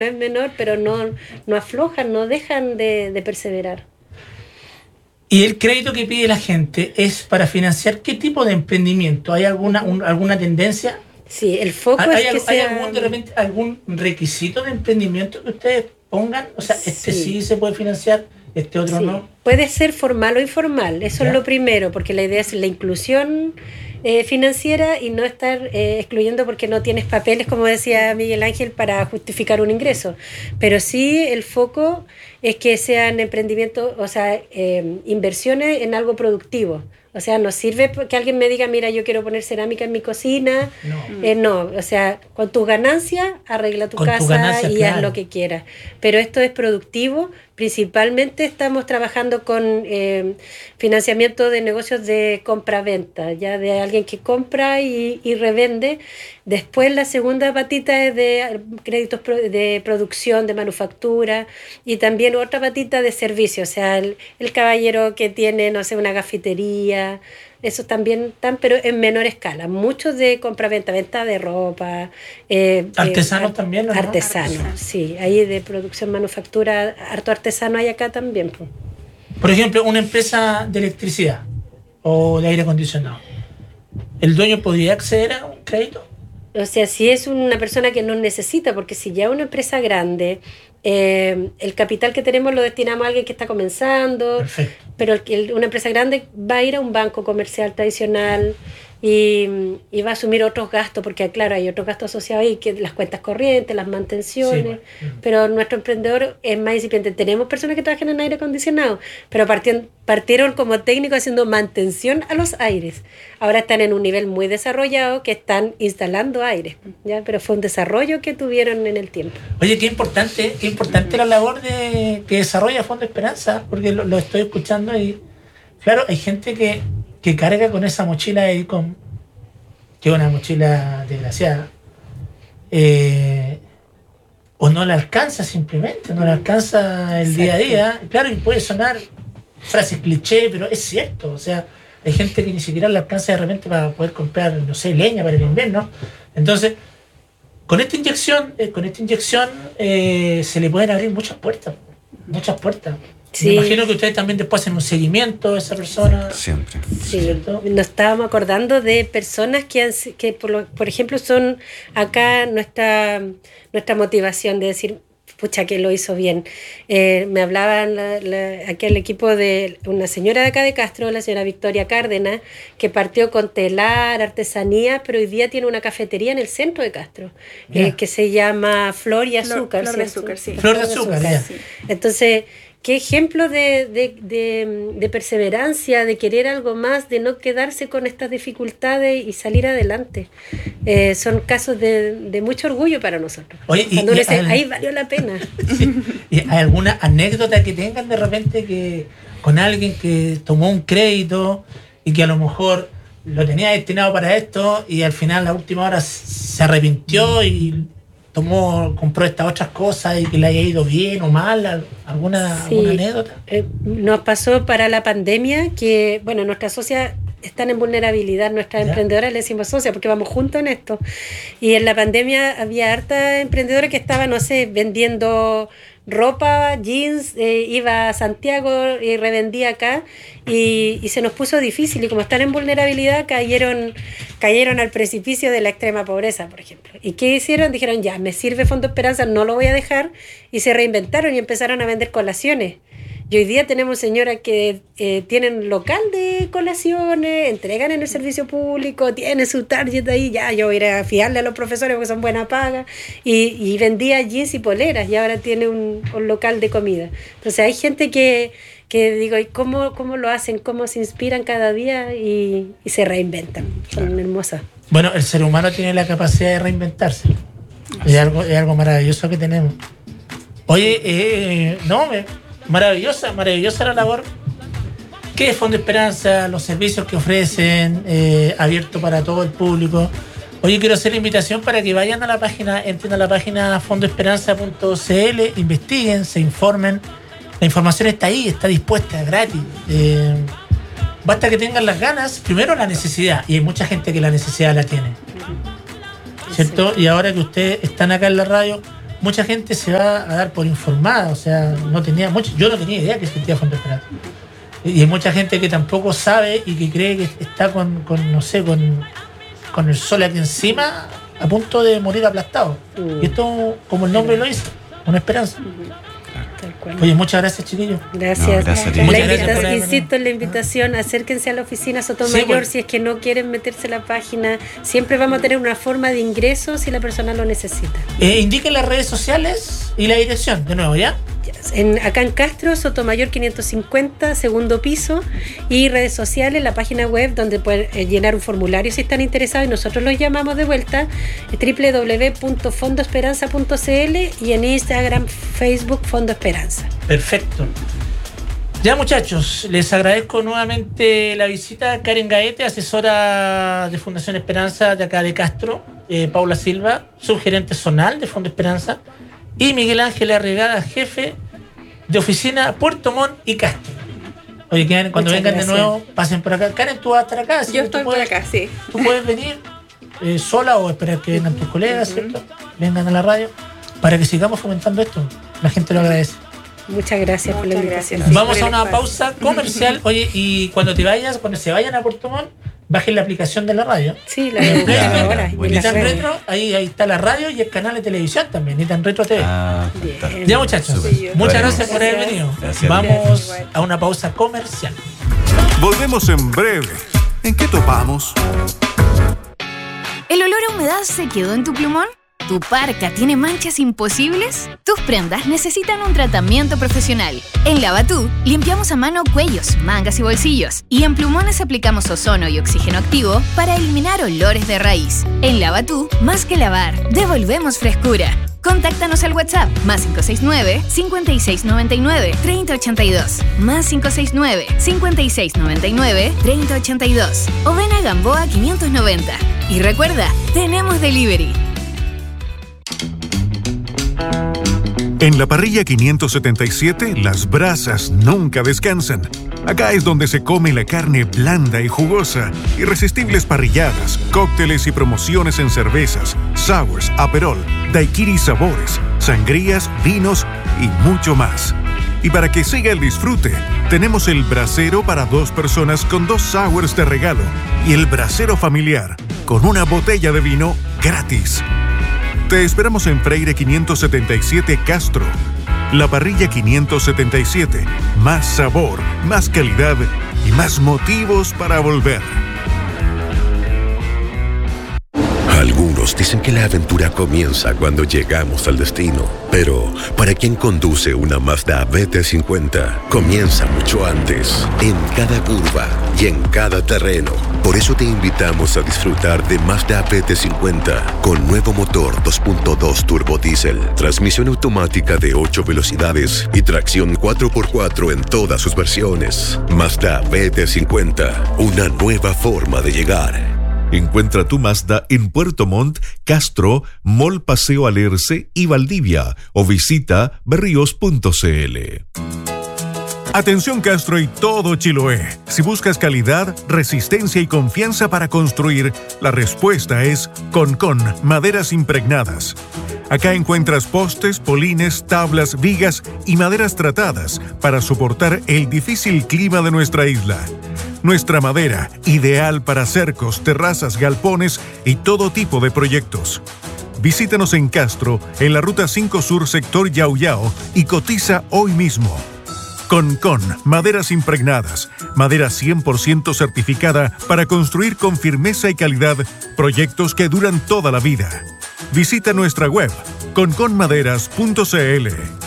no es menor, pero no aflojan, no dejan de perseverar. ¿Y el crédito que pide la gente es para financiar qué tipo de emprendimiento? ¿Hay alguna tendencia? Sí, el foco ¿Hay, es que sea... de repente algún requisito de emprendimiento que ustedes pongan? O sea, sí se puede financiar, otro sí. no. Puede ser formal o informal, eso ¿Ya? es lo primero, porque la idea es la inclusión financiera y no estar excluyendo porque no tienes papeles, como decía Miguel Ángel, para justificar un ingreso. Pero sí el foco es que sean emprendimientos, o sea, inversiones en algo productivo. O sea, no sirve que alguien me diga, mira, yo quiero poner cerámica en mi cocina. No, o sea, con tus ganancias arregla tu casa y haz lo que quieras. Pero esto es productivo. Principalmente estamos trabajando con financiamiento de negocios de compra-venta, ya de alguien que compra y revende. Después la segunda patita es de créditos de producción, de manufactura, y también otra patita de servicio, o sea, el caballero que tiene, no sé, una cafetería, esos también están, pero en menor escala. Muchos de compra-venta, venta de ropa. ¿Artesanos también, no? Artesanos, sí. Ahí de producción, manufactura, harto artesano hay acá también. Pues. Por ejemplo, una empresa de electricidad o de aire acondicionado. ¿El dueño podría acceder a un crédito? O sea, si es una persona que no necesita, porque si ya es una empresa grande, el capital que tenemos lo destinamos a alguien que está comenzando. Perfecto. Pero una empresa grande va a ir a un banco comercial tradicional y va a asumir otros gastos, porque claro, hay otros gastos asociados ahí, que las cuentas corrientes, las mantenciones, pero nuestro emprendedor es más incipiente. Tenemos personas que trabajan en aire acondicionado, pero partieron como técnicos haciendo mantención a los aires. Ahora están en un nivel muy desarrollado que están instalando aire, ¿ya? Pero fue un desarrollo que tuvieron en el tiempo. Oye, qué importante la labor que desarrolla Fondo Esperanza, porque lo estoy escuchando y claro, hay gente que carga con esa mochila de ICOM, que es una mochila desgraciada, o no la alcanza simplemente, no la alcanza el día a día. Claro, y puede sonar frases cliché, pero es cierto, o sea, hay gente que ni siquiera la alcanza de repente para poder comprar, no sé, leña para el invierno. Entonces, con esta inyección se le pueden abrir muchas puertas. Sí. Me imagino que ustedes también después hacen un seguimiento de esa persona. Siempre. Sí, ¿cierto? Nos estábamos acordando de personas que por ejemplo, son acá nuestra motivación de decir, pucha, que lo hizo bien. Me hablaban aquí el equipo de una señora de acá de Castro, la señora Victoria Cárdenas, que partió con telar, artesanía, pero hoy día tiene una cafetería en el centro de Castro, que se llama Flor y Azúcar. Flor de Azúcar, sí. Flor de Azúcar, sí. Entonces, qué ejemplo de perseverancia, de querer algo más, de no quedarse con estas dificultades y salir adelante. Son casos de mucho orgullo para nosotros. Oye, cuando uno dice, ahí valió la pena. Sí. ¿Y hay alguna anécdota que tengan de repente que con alguien que tomó un crédito y que a lo mejor lo tenía destinado para esto y al final a última hora se arrepintió y compró estas otras cosas y que le haya ido bien o mal? ¿Alguna anécdota? Nos pasó para la pandemia que, bueno, nuestras socias están en vulnerabilidad, nuestras emprendedoras le decimos socias porque vamos juntos en esto, y en la pandemia había harta emprendedora que estaba, no sé, vendiendo ropa, jeans, iba a Santiago y revendía acá y se nos puso difícil, y como están en vulnerabilidad cayeron al precipicio de la extrema pobreza, por ejemplo. ¿Y qué hicieron? Dijeron, ya, me sirve Fondo Esperanza, no lo voy a dejar, y se reinventaron y empezaron a vender colaciones. Y hoy día tenemos señoras que tienen local de colaciones, entregan en el servicio público, tienen su target ahí, ya yo voy a ir a fiarle a los profesores porque son buena paga, y vendía jeans y poleras, y ahora tiene un local de comida. Entonces hay gente que digo, ¿y cómo lo hacen? ¿Cómo se inspiran cada día y se reinventan? Son hermosas. Bueno, el ser humano tiene la capacidad de reinventarse. Es algo maravilloso que tenemos. Oye, maravillosa la labor. ¿Qué es Fondo Esperanza? Los servicios que ofrecen, abierto para todo el público. Oye, quiero hacer la invitación para que vayan a la página, entren a la página fondoesperanza.cl, investiguen, se informen. La información está ahí, está dispuesta, es gratis. Basta que tengan las ganas, primero la necesidad, y hay mucha gente que la necesidad la tiene, ¿cierto? Y ahora que ustedes están acá en la radio, mucha gente se va a dar por informada, o sea, yo no tenía idea que existía Fondo Esperanza. Y hay mucha gente que tampoco sabe y que cree que está con el sol aquí encima, a punto de morir aplastado. Y esto, como el nombre lo dice, una esperanza. Tal cual. Oye, muchas gracias, chiquillos. Gracias. Gracias a ti. Muchas gracias por haber Insisto en la invitación, acérquense a la oficina Sotomayor, pues. si es que no quieren meterse en la página. Siempre vamos a tener una forma de ingreso si la persona lo necesita. Indiquen las redes sociales y la dirección, de nuevo, ¿ya? Acá en Castro, Sotomayor 550, segundo piso, y redes sociales, la página web donde pueden llenar un formulario si están interesados, y nosotros los llamamos de vuelta, www.fondoesperanza.cl, y en Instagram, Facebook, Fondo Esperanza. Perfecto. Ya, muchachos, les agradezco nuevamente la visita. Karen Gaete, asesora de Fundación Esperanza de acá de Castro, Paula Silva, subgerente zonal de Fondo Esperanza, y Miguel Ángel Arregada, jefe de oficina Puerto Montt y Castro. Oye, Karen, cuando Muchas vengan gracias. de nuevo, pasen por acá. Karen, tú vas a estar acá. ¿sí? Yo estoy por acá, sí. Tú puedes venir sola o esperar que vengan tus colegas, ¿cierto? Vengan a la radio para que sigamos fomentando esto. La gente lo agradece. Muchas gracias por la Muchas invitación. gracias. Vamos por a el una espacio. pausa comercial. Oye, y cuando se vayan a Puerto Montt, bajen la aplicación de la radio. Sí, la Ya, de ahora. y en buenísimo. las Nitan redes. Retro, ahí está la radio y el canal de televisión también, Nitan Retro TV. Bien. Fantástico. Ya, muchachos, Súper. muchas Haremos. gracias por haber venido. Gracias. Vamos Gracias. a una pausa comercial. Volvemos en breve. ¿En qué topamos? ¿El olor a humedad se quedó en tu plumón? ¿Tu parca tiene manchas imposibles? Tus prendas necesitan un tratamiento profesional. En Lavatú limpiamos a mano cuellos, mangas y bolsillos. Y en plumones aplicamos ozono y oxígeno activo para eliminar olores de raíz. En Lavatú, más que lavar, devolvemos frescura. Contáctanos al WhatsApp más 569-5699-3082, más 569-5699-3082, o ven a Gamboa 590. Y recuerda, tenemos delivery. En la parrilla 577, las brasas nunca descansan. Acá es donde se come la carne blanda y jugosa. Irresistibles parrilladas, cócteles y promociones en cervezas, sours, aperol, daiquiri sabores, sangrías, vinos y mucho más. Y para que siga el disfrute, tenemos el brasero para 2 personas con 2 sours de regalo y el brasero familiar con una botella de vino gratis. Te esperamos en Freire 577 Castro. La parrilla 577. Más sabor, más calidad y más motivos para volver. Algunos dicen que la aventura comienza cuando llegamos al destino, pero para quien conduce una Mazda BT50, comienza mucho antes, en cada curva y en cada terreno. Por eso te invitamos a disfrutar de Mazda BT50 con nuevo motor 2.2 turbo diésel, transmisión automática de 8 velocidades y tracción 4x4 en todas sus versiones. Mazda BT50, una nueva forma de llegar. Encuentra tu Mazda en Puerto Montt, Castro, Mall Paseo Alerce y Valdivia, o visita berríos.cl. Atención Castro y todo Chiloé. Si buscas calidad, resistencia y confianza para construir, la respuesta es Concon, maderas impregnadas. Acá encuentras postes, polines, tablas, vigas y maderas tratadas para soportar el difícil clima de nuestra isla. Nuestra madera, ideal para cercos, terrazas, galpones y todo tipo de proyectos. Visítanos en Castro, en la Ruta 5 Sur, sector Yauyao, y cotiza hoy mismo. Concon, maderas impregnadas, madera 100% certificada para construir con firmeza y calidad proyectos que duran toda la vida. Visita nuestra web, conconmaderas.cl.